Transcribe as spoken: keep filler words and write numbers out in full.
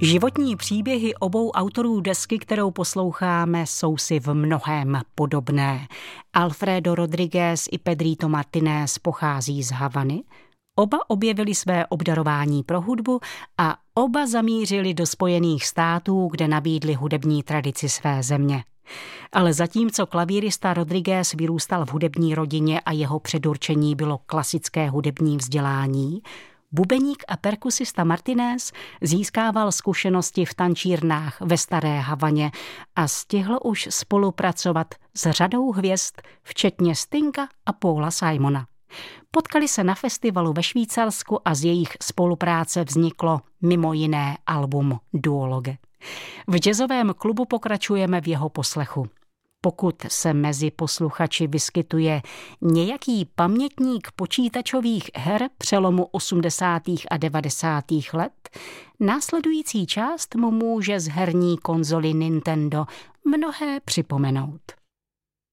Životní příběhy obou autorů desky, kterou posloucháme, jsou si v mnohém podobné. Alfredo Rodriguez i Pedrito Martínez pochází z Havany, oba objevili své obdarování pro hudbu a oba zamířili do Spojených států, kde nabídli hudební tradici své země. Ale zatímco klavírista Rodriguez vyrůstal v hudební rodině a jeho předurčení bylo klasické hudební vzdělání, bubeník a perkusista Martínez získával zkušenosti v tančírnách ve Staré Havaně a stihl už spolupracovat s řadou hvězd, včetně Stinga a Paula Simona. Potkali se na festivalu ve Švýcarsku a z jejich spolupráce vzniklo mimo jiné album Duologue. V jazzovém klubu pokračujeme v jeho poslechu. Pokud se mezi posluchači vyskytuje nějaký pamětník počítačových her přelomu osmdesátých a devadesátých let, následující část mu může z herní konzoly Nintendo mnohé připomenout.